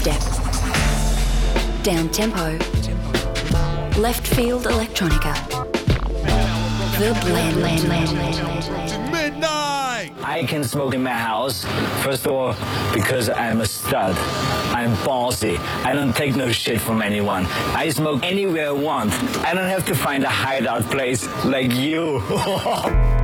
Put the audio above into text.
Depth. Down tempo. Left field electronica. The blend. Midnight! I can smoke in my house, first of all, because I'm a stud. I'm bossy. I don't take no shit from anyone. I smoke anywhere I want. I don't have to find a hideout place like you.